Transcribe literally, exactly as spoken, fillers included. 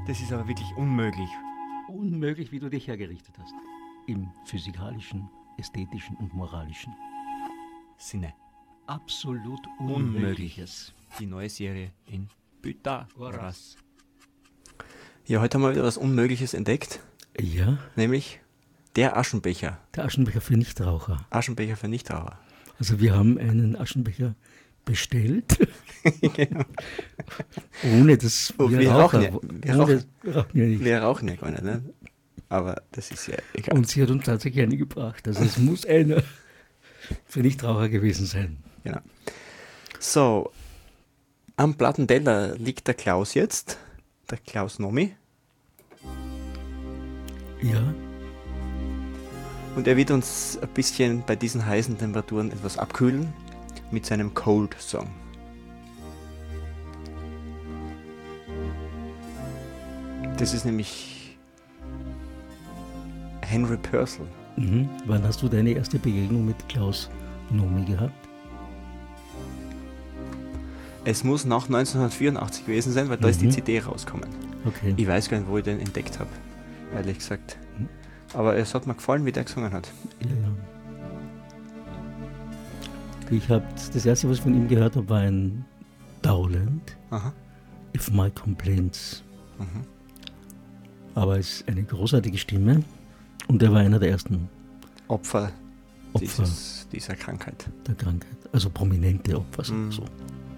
Das ist aber wirklich unmöglich. Unmöglich, wie du dich hergerichtet hast. Im physikalischen, ästhetischen und moralischen Sinne. Absolut Unmögliches. Unmögliches. Die neue Serie in Pythagoras. Ja, heute haben wir wieder was Unmögliches entdeckt, Ja, nämlich der Aschenbecher. der Aschenbecher für Nichtraucher. Aschenbecher für Nichtraucher. Also wir haben einen Aschenbecher bestellt, Genau. ohne dass Oh, wir Raucher, rauchen ja- wir ohne, rauchen- wir rauchen ja nicht. Wir rauchen ja gar nicht, ne? Aber das ist ja egal. Und sie hat uns tatsächlich eine gebracht. Also es muss einer für Nichtraucher gewesen sein. Genau. So, am Plattenteller liegt der Klaus jetzt, der Klaus Nomi, Ja, und er wird uns ein bisschen bei diesen heißen Temperaturen etwas abkühlen mit seinem Cold Song. Das ist nämlich Henry Purcell. mhm. Wann hast du deine erste Begegnung mit Klaus Nomi gehabt? Es muss nach neunzehnhundertvierundachtzig gewesen sein, weil da ist die Mhm. C D rausgekommen. Okay. Ich weiß gar nicht, wo ich den entdeckt habe, ehrlich gesagt. Mhm. Aber es hat mir gefallen, wie der gesungen hat. Ja, ja. Ich habe das erste, was ich von ihm gehört habe, war ein Dowland, Aha. If My Complaints. Mhm. Aber es ist eine großartige Stimme und er war einer der ersten Opfer, Opfer Dieses, dieser Krankheit. der Krankheit. Also prominente Opfer, sagen wir Mhm. so.